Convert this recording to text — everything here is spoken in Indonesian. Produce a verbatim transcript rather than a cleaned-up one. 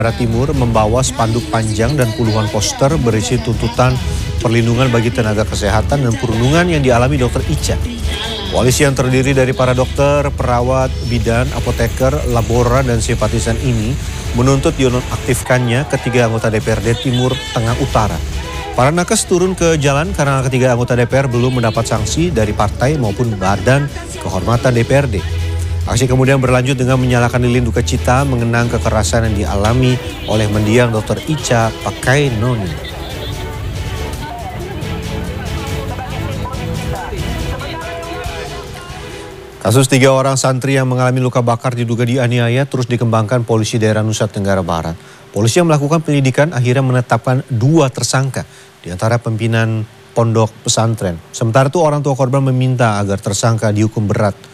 Barat Timur membawa spanduk panjang dan puluhan poster berisi tuntutan perlindungan bagi tenaga kesehatan dan perundungan yang dialami dokter Ica. Koalisi yang terdiri dari para dokter, perawat, bidan, apoteker, laboran, dan simpatisan ini menuntut dinonaktifkannya ketiga anggota D P R D Timur Tengah Utara. Para nakes turun ke jalan karena ketiga anggota D P R belum mendapat sanksi dari partai maupun badan kehormatan D P R D. Aksi kemudian berlanjut dengan menyalakan lilin duka cita mengenang kekerasan yang dialami oleh mendiang dokter Ica Pakai Noni. Kasus tiga orang santri yang mengalami luka bakar diduga dianiaya terus dikembangkan polisi daerah Nusa Tenggara Barat. Polisi yang melakukan penyidikan akhirnya menetapkan dua tersangka di antara pimpinan pondok pesantren. Sementara itu orang tua korban meminta agar tersangka dihukum berat